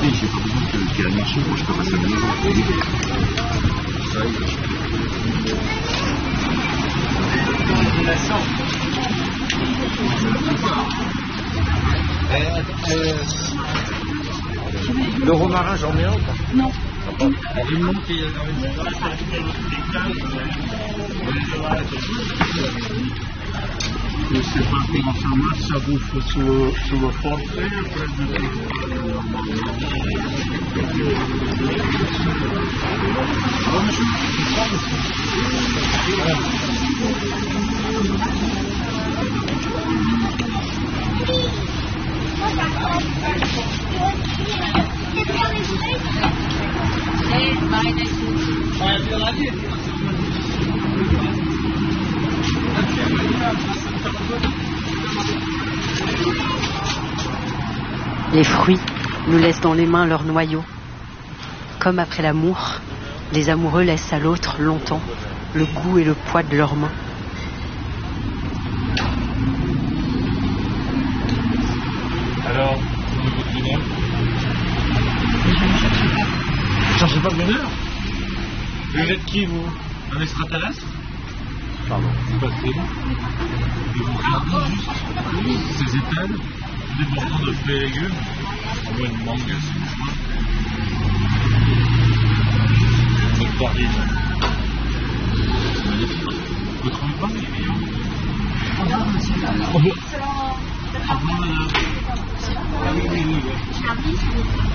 Et j'ai pas besoin qu'il y ait un marché, moi je peux passer à la maison. Le romarin, j'en mets un ou pas? Non. Il me manque, Je sais pas comment ça marche, ça bouffe sur le forfait, après Les fruits nous laissent dans les mains leur noyau. Comme après l'amour, les amoureux laissent à l'autre longtemps le goût et le poids de leurs mains. Alors, votre bonheur? Vous cherchez pas le bonheur? Vous êtes qui, vous? Un extraterrestre? Pardon, vous passez. Et vous regardez juste ces étals débordant de fruits et légumes. On voit une mangue, c'est une choix. Une nectarine. C'est magnifique. Vous trouvez pas? Au revoir, monsieur. Au revoir, madame. Oui.